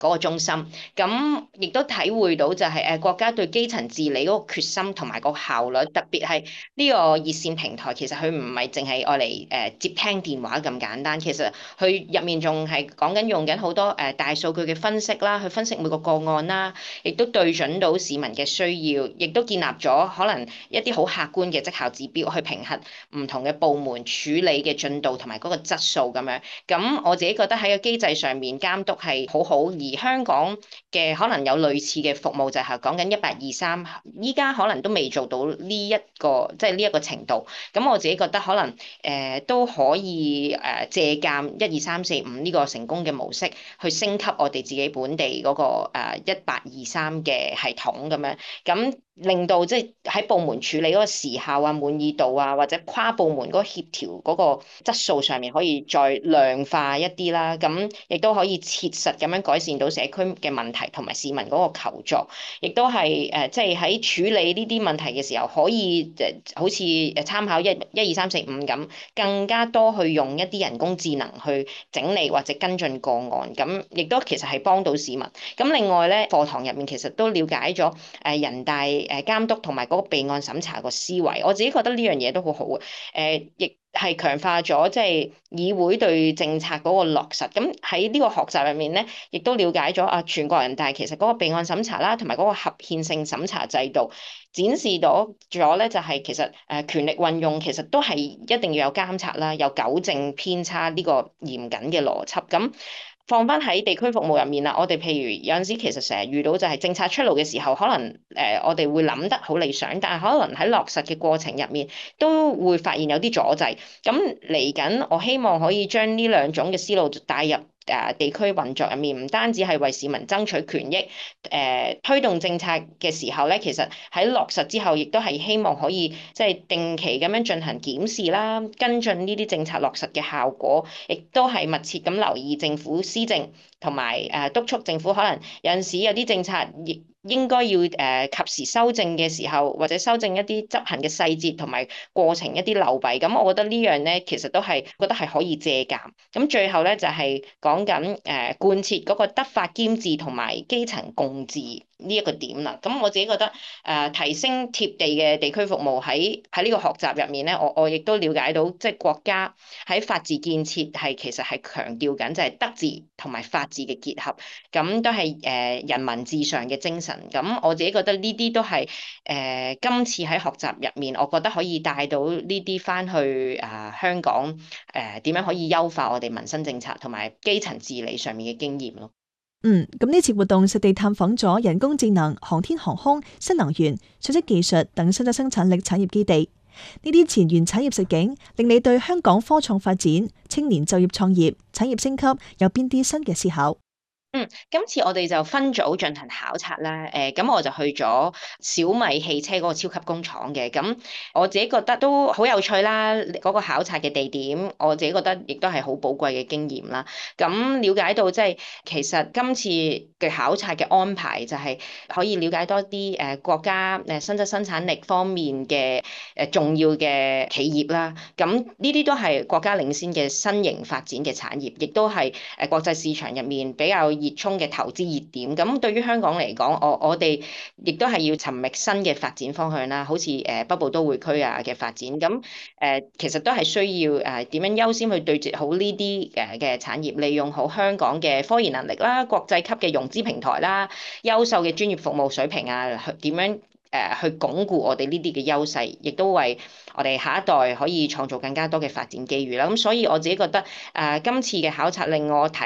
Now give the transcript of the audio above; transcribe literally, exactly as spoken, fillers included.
嗰個中心，咁亦都體會到就係誒國家對基層治理嗰個決心同埋個效率，特別係呢個熱線平台，其實佢唔係淨係愛嚟誒接聽電話咁簡單，其實佢入面仲係講緊用緊好多誒大數據嘅分析啦，去分析每個個案啦，亦都對準到市民嘅需要，亦都建立咗可能一啲好客觀嘅績效指標去評核唔同嘅部門處理嘅進度同埋嗰個質素咁樣。咁我自己覺得喺個機制上面監督係好好，而香港嘅可能有類似嘅服務就係講緊一八二三，依家可能都未做到呢一個即係呢一個程度。咁我自己覺得可能誒、呃、都可以誒借鑑一二三四五呢個成功嘅模式，去升級我哋自己本地嗰個誒一八二三嘅系統咁樣，咁令到即係喺部門處理嗰個時效啊、滿意度啊，或者跨部門嗰個協調嗰個質素上面可以再量化一啲啦。咁亦都可以切實咁樣改善到社區嘅問題同埋市民嗰個求助，亦都係誒即係喺處理呢啲問題嘅時候，可以誒好似誒參考一一二三四五咁，更加多去用一啲人工智能去整理或者跟進個案，咁亦都其實係幫到市民。咁另外咧，課堂入面其實都了解咗誒人大誒監督同埋嗰個備案審查個思維，我自己覺得呢樣嘢都好好嘅。誒，亦係強化咗即係議會對政策嗰個落實。咁喺呢個學習入面咧，亦都了解咗啊全國人大其實嗰個備案審查啦，同埋嗰個合憲性審查制度，展示到咗咧就係其實誒權力運用其實都係一定要有監察啦，有糾正偏差呢個嚴謹嘅邏輯。咁放翻喺地區服務入面啦，我哋譬如有陣時其實成日遇到就係政策出爐嘅時候，可能誒、呃、我哋會諗得好理想，但係可能喺落實嘅過程入面都會發現有啲阻滯。咁嚟緊，我希望可以將呢兩種嘅思路帶入誒地區運作入面，唔單止係為市民爭取權益，誒、呃、推動政策嘅時候咧，其實喺落實之後，亦都係希望可以即係定期咁樣進行檢視啦，跟進呢啲政策落實嘅效果，亦都係密切咁留意政府施政，同埋誒督促政府可能有陣時有啲政策亦應該要誒及時修正嘅時候，或者修正一啲執行嘅細節同埋過程一啲流弊。咁我覺得呢樣咧，其實都係覺得係可以借鑑。咁最後咧就係講緊誒貫徹嗰個德法兼治同埋基層共治呢一個點啦。咁我自己覺得誒、呃、提升貼地嘅地區服務喺喺呢個學習入面咧，我我亦都了解到即係國家喺法治建設係其實係強調緊就係德治同埋法治嘅結合，咁都係誒、呃、人民至上嘅精神。咁我自己覺得呢啲都係誒、呃、今次喺學習入面，我覺得可以帶到呢啲翻去啊、呃、香港誒點、呃、樣可以優化我哋民生政策同埋基層治理上面嘅經驗咯。 嗯，咁呢次活動實地探訪咗人工智能、航天航空、新能源、信息技術等新質生產力產業基地。呢啲前沿產業實景，令你對香港科創發展、青年就業創業、產業升級有邊啲新嘅思考？ 嗯，今次我哋就分組進行考察啦。誒、呃，咁我就去咗小米汽車嗰個超級工廠嘅。咁我自己覺得都好有趣啦。嗰、那個考察嘅地點，我自己覺得亦都係好寶貴嘅經驗啦。咁了解到即係其實今次嘅考察嘅安排就係可以了解多啲誒國家誒新質生產力方面嘅誒重要嘅企業啦。咁呢啲都係國家領先嘅新型發展嘅產業，亦都係誒國際市場入面比較熱衷嘅投資熱點。咁對於香港嚟講，我我哋亦都係要尋覓新嘅發展方向啦，好似誒北部都會區啊嘅發展。咁誒其實都係需要誒點樣優先去對接好呢啲誒嘅產業，利用好香港嘅科研能力啦、國際級嘅融資平台啦、優秀嘅專業服務水平啊，去點樣誒去鞏固我哋呢啲嘅優勢，亦都為我哋下一代可以創造更加多嘅發展機遇啦。咁所以我自己覺得誒今次嘅考察令我睇